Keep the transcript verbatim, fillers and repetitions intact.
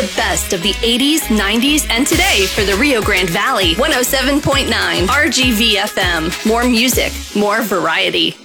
the best of the eighties, nineties, and today for the Rio Grande Valley. one oh seven point nine R G V F M. More music, more variety.